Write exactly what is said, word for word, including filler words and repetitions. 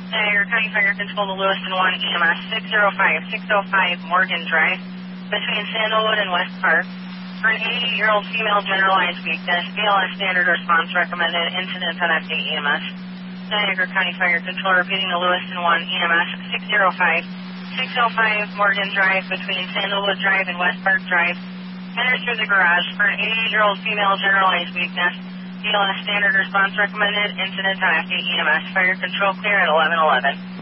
Niagara County Fire Control to Lewiston one E M S six oh five, six oh five Morgan Drive between Sandalwood and West Park. For an eighty-year-old female generalized weakness, B L S standard response recommended, incident on F D E M S. Niagara County Fire Control repeating to Lewiston one E M S six oh five, six oh five Morgan Drive between Sandalwood Drive and West Park Drive. Enters through the garage for an eighty-year-old female generalized weakness. B L S standard response recommended, incident on F D E M S. Fire Control clear at eleven eleven.